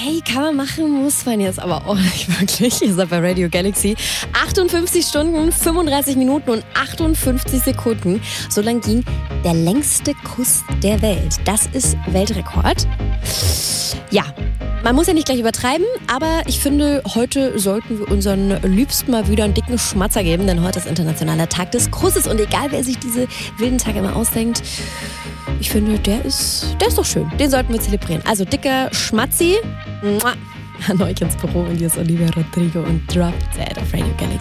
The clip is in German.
Hey, kann man machen, muss man jetzt aber auch nicht wirklich. Ihr seid bei Radio Galaxy. 58 Stunden, 35 Minuten und 58 Sekunden. So lang ging der längste Kuss der Welt. Das ist Weltrekord. Ja, man muss ja nicht gleich übertreiben, aber ich finde, heute sollten wir unseren Liebsten mal wieder einen dicken Schmatzer geben, denn heute ist internationaler Tag des Kusses und egal, wer sich diese wilden Tage immer ausdenkt, ich finde, der ist doch schön. Den sollten wir zelebrieren. Also dicker Schmatzi an euch ins Büro und hier ist Olivia Rodrigo und Drop Dead auf Radio Galaxy.